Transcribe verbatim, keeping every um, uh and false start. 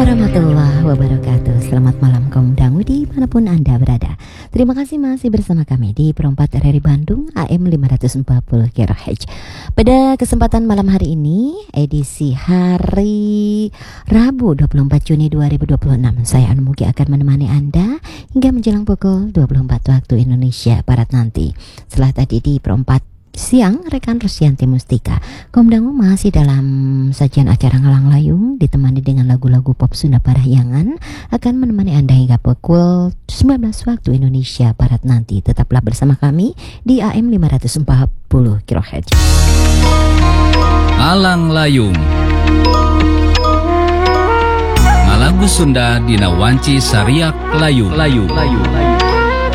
warahmatullahi wabarakatuh. Selamat malam kaum dangu dimanapun Anda berada. Terima kasih masih bersama kami di Perempat R R I Bandung A M lima ratus empat puluh kilohertz. Pada kesempatan malam hari ini, edisi hari Rabu dua puluh empat Juni dua ribu dua puluh enam, saya Anu Mugi akan menemani Anda hingga menjelang pukul dua puluh empat waktu Indonesia Barat nanti. Setelah tadi di Perempat siang, rekan Rusyanti Mustika, kaum dangu masih dalam sajian acara Ngalang Layung ditemani dengan lagu-lagu pop Sunda Parahyangan akan menemani Anda hingga pukul sembilan belas waktu Indonesia Barat nanti. Tetaplah bersama kami di A M lima ratus empat puluh kilohertz. Ngalang Layung, ngalagu Sunda dina wanci sariak layung. Layung. Layung.